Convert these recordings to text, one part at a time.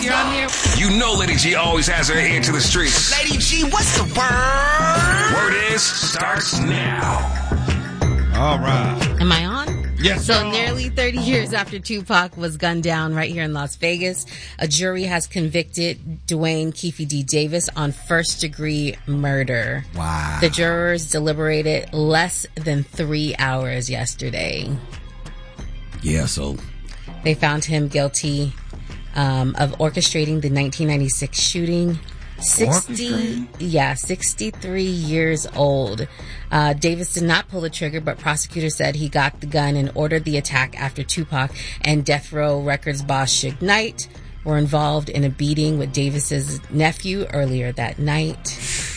you're on here. You know Lady G always has her ear to the streets. Lady G, what's the word? Word is, starts now. All right. Am I on? Yes. So nearly 30 years after Tupac was gunned down right here in Las Vegas, a jury has convicted Dwayne Keefe D. Davis on first-degree murder. Wow. The jurors deliberated less than 3 hours yesterday. Yeah, so They found him guilty of orchestrating the 1996 shooting. 63 years old. Davis did not pull the trigger, but prosecutors said he got the gun and ordered the attack after Tupac and Death Row Records boss Suge Knight were involved in a beating with Davis's nephew earlier that night.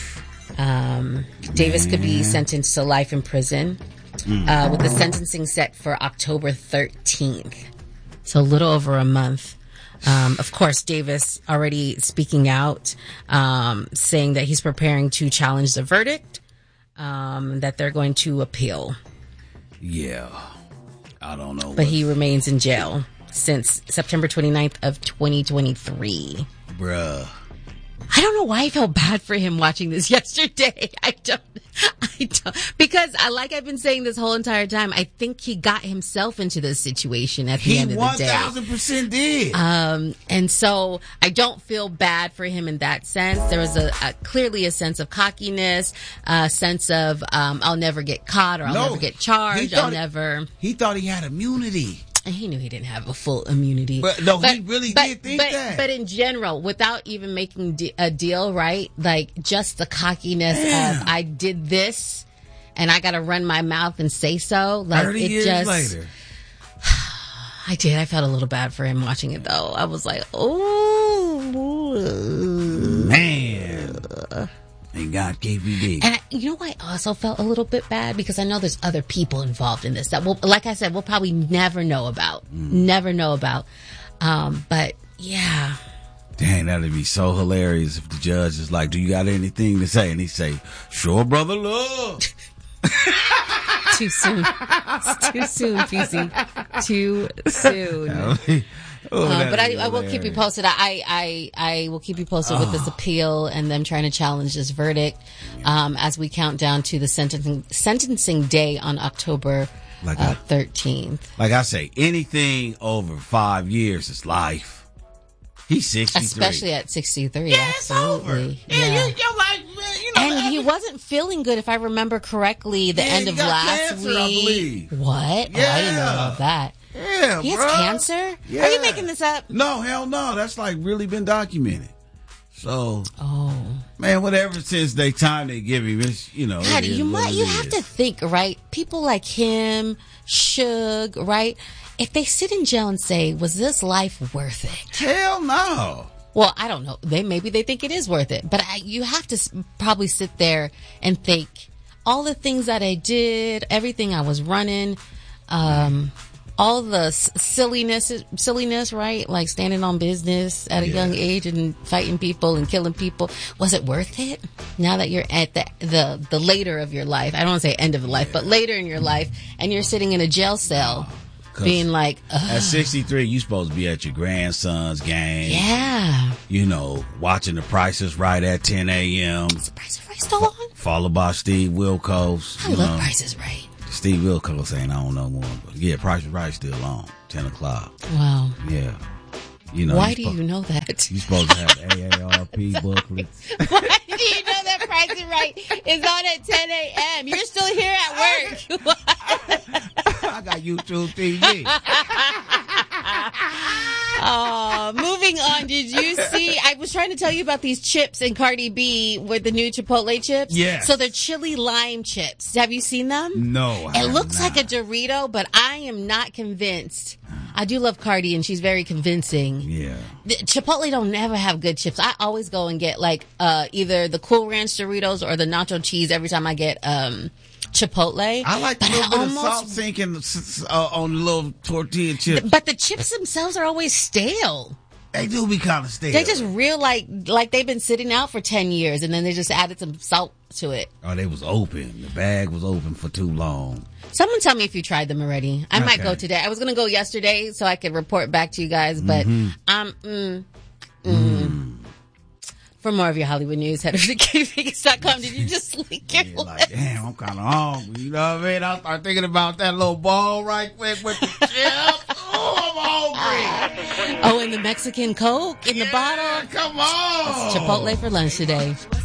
Davis could be sentenced to life in prison, with the sentencing set for October 13th. So a little over a month. Of course, Davis already speaking out, saying that he's preparing to challenge the verdict, that they're going to appeal. yeah, I don't know. But he remains in jail since September 29th of 2023. Bruh. I don't know why I felt bad for him watching this yesterday. I don't, because I've been saying this whole entire time, I think he got himself into this situation at the end of the day. He 1000% did. And so I don't feel bad for him in that sense. There was clearly a sense of cockiness, a sense of, I'll never get caught or I'll never get charged. He thought he had immunity. And he knew he didn't have a full immunity. But he really did think that. But in general, without even making a deal, right? Like, just the cockiness of, I did this, and I gotta run my mouth and say so. Like, 30 years later. I did. I felt a little bad for him watching it, though. I was like, oh. Man. And God gave you dig. And you know why I also felt a little bit bad? Because I know there's other people involved in this that like I said, we'll probably never know about. Never know about. But yeah. Dang, that'd be so hilarious if the judge is like, do you got anything to say? And he say, sure, brother, love. Too soon. It's too soon, PC. Too soon. But I will keep you posted. I will keep you posted with this appeal and them trying to challenge this verdict as we count down to the sentencing day on October 13th. Like I say, anything over 5 years is life. He's 63. Especially at 63. Yeah, absolutely. It's over. Yeah. You're like, and he wasn't feeling good, if I remember correctly, the end of last cancer, week. I believe. What? Yeah. Oh, I didn't know about that. Yeah, he has bro. cancer? Yeah. Are you making this up? No, hell no. That's like really been documented. So, oh man, whatever since they time they give him, it's, God, you have to think, right? People like him, Suge, right? If they sit in jail and say, "Was this life worth it?" Hell no. Well, I don't know. Maybe they think it is worth it, but you have to probably sit there and think all the things that I did, everything I was running, all the silliness, right? Like standing on business at a young age and fighting people and killing people. Was it worth it? Now that you're at the later of your life, I don't want to say end of life, but later in your life, and you're sitting in a jail cell, being like, at 63, you supposed to be at your grandson's game. Yeah. Watching The Price is Right at 10 a.m. Is The Price is Right still on? Followed by Steve Wilkos. I love Price is Right. Steve Wilkos ain't on no more. But yeah, Price is Right still on. 10 o'clock. Wow. Yeah. Why do you know that? You're supposed to have AARP booklets. Why do you know that Price is Right is on at 10 a.m.? You're still here at work. I got YouTube TV. Moving on. Did you see? I was trying to tell you about these chips in Cardi B with the new Chipotle chips. Yeah. So they're chili lime chips. Have you seen them? No. It looks like a Dorito, but I am not convinced. I do love Cardi, and she's very convincing. Yeah. Chipotle don't never have good chips. I always go and get either the Cool Ranch Doritos or the nacho cheese every time I get Chipotle. I like the little bit of salt sinking on the little tortilla chips. But the chips themselves are always stale. They do be kind of stale. They just real like they've been sitting out for 10 years, and then they just added some salt to it. Oh, they was open. The bag was open for too long. Someone tell me if you tried them already. I might go today. I was going to go yesterday so I could report back to you guys, but For more of your Hollywood news, head over to KVegas.com. Did you just lick your Yeah, like, damn, I'm kind of hungry. You know what I mean? I start thinking about that little ball right quick with the chip. Oh, I'm hungry. Oh, and the Mexican Coke in the bottle. Come on. Chipotle for lunch today.